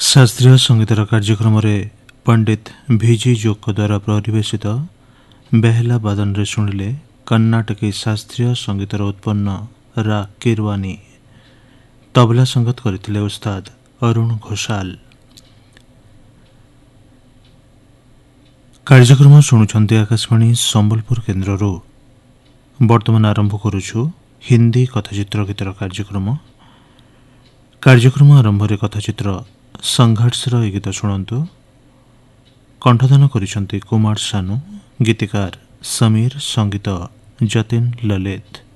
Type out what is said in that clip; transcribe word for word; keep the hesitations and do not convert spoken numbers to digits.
शास्त्रीय संगीतर कार्यक्रम रे पंडित भिजी जोक द्वारा परिवेशित बेहला बादन रे शुणिले कर्नाटकी शास्त्रीय संगीतर उत्पन्न रा किरवानी। तबला संगत करथिले उस्ताद अरुण घोषाल। कार्यक्रम शुणुछन्ति आकाशवाणी संबलपुर केन्द्ररू। वर्तमान आरंभ करुछु हिंदी कथाचित्र गीतर कार्यक्रम। कार्यक्रम आरंभ रे कथाचित्र संघर्षर ए गीत शुणन्तु। कंठदान करिसंति कुमार सानू, गीतिकार समीर, संगीत जतिन ललित।